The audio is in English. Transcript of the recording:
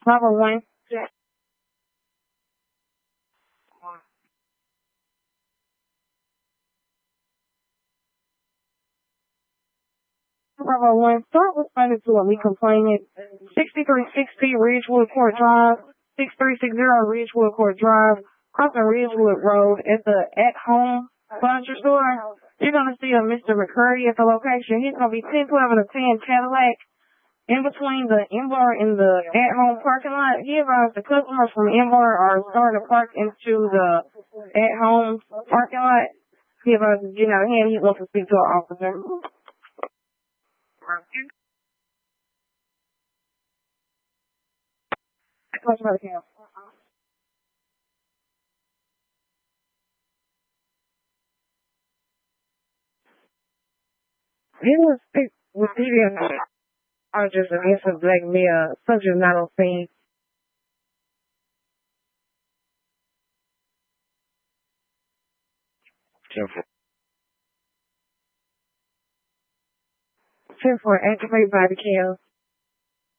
Number one. Number one. Start responding to what we complaining. 6360 Ridgewood Court Drive, 6360 Ridgewood Court Drive, crossing Ridgewood Road at the at-home furniture store. You're going to see a Mr. McCurdy at the location. He's going to be 1012 and a 10 Cadillac. In between the M-Bar and the at-home parking lot, he advised the customers from M-Bar are starting to park into the at-home parking lot. He advised to get out of hand. He wants to speak to an officer. Customer account. He was receiving charges against a black male, subject not on scene. 10-4 activate body cam.